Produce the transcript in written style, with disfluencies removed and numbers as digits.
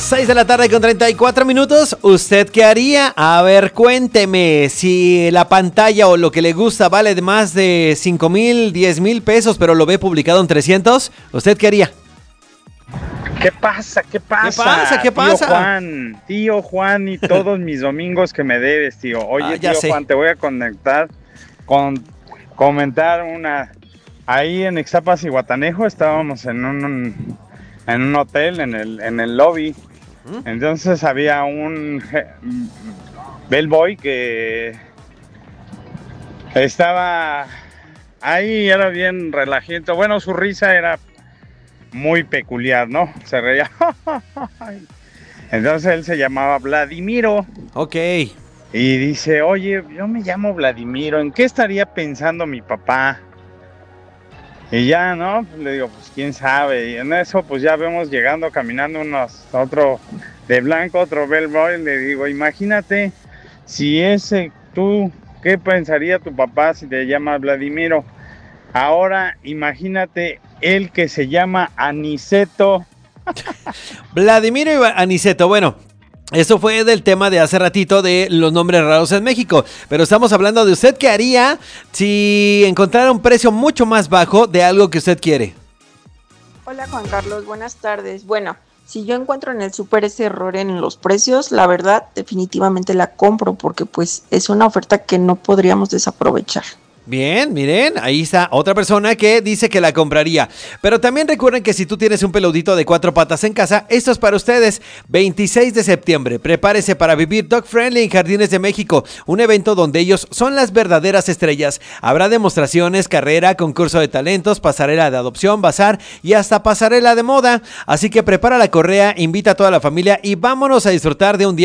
6 de la tarde con 34 minutos. ¿Usted qué haría? A ver, cuénteme. Si la pantalla o lo que le gusta vale de más de 5,000, 10,000 pesos, pero lo ve publicado en 300, ¿usted qué haría? ¿Qué pasa? ¿Qué pasa? ¿Qué pasa? Tío Juan y todos mis domingos que me debes, tío. Oye, ya tío sé. Juan, te voy a comentar una. Ahí en Ixtapas y Guatanejo estábamos en un hotel, en el lobby. Entonces había un bellboy que estaba ahí, era bien relajento. Bueno, su risa era muy peculiar, ¿no? Se reía. Entonces él se llamaba Vladimiro. Ok. Y dice, oye, yo me llamo Vladimiro, ¿en qué estaría pensando mi papá? Y ya, ¿no? Le digo, pues quién sabe. Y en eso, pues ya vemos llegando, caminando otro de blanco, otro bellboy. Le digo, imagínate si tú, ¿qué pensaría tu papá si te llama Vladimiro? Ahora, imagínate él que se llama Aniceto. Vladimiro y Aniceto, bueno. Eso fue del tema de hace ratito de los nombres raros en México, pero estamos hablando de usted qué haría si encontrara un precio mucho más bajo de algo que usted quiere. Hola Juan Carlos, buenas tardes. Bueno, si yo encuentro en el súper ese error en los precios, la verdad definitivamente la compro porque pues es una oferta que no podríamos desaprovechar. Bien, miren, ahí está otra persona que dice que la compraría. Pero también recuerden que si tú tienes un peludito de 4 patas en casa, esto es para ustedes. 26 de septiembre, prepárese para vivir Dog Friendly en Jardines de México, un evento donde ellos son las verdaderas estrellas. Habrá demostraciones, carrera, concurso de talentos, pasarela de adopción, bazar y hasta pasarela de moda. Así que prepara la correa, invita a toda la familia y vámonos a disfrutar de un día